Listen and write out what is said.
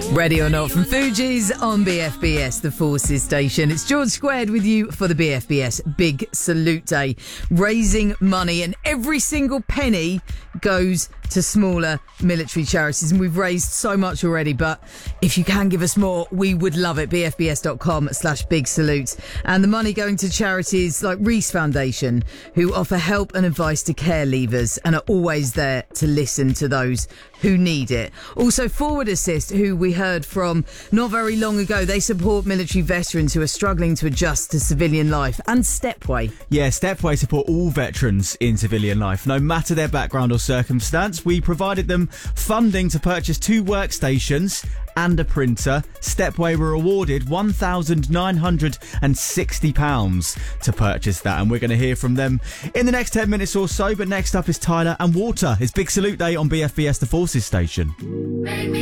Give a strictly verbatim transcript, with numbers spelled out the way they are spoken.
Ready or Not from Fugees on B F B S, the Forces station. It's George Squared with you for the B F B S Big Salute Day. Raising money, and every single penny goes to smaller military charities. And we've raised so much already, but if you can give us more, we would love it. B F B S dot com slash big salute. And the money going to charities like Reese Foundation, who offer help and advice to care leavers and are always there to listen to those who need it. Also, Forward Assist, who we heard from not very long ago. They support military veterans who are struggling to adjust to civilian life. And Stepway. Yeah, Stepway support all veterans in civilian life, no matter their background or circumstance. We provided them funding to purchase two workstations and a printer. Stepway were awarded one thousand nine hundred sixty pounds to purchase that, and we're going to hear from them in the next ten minutes or so. But next up is Tyler and Water. It's Big Salute Day on B F B S, the Forces station.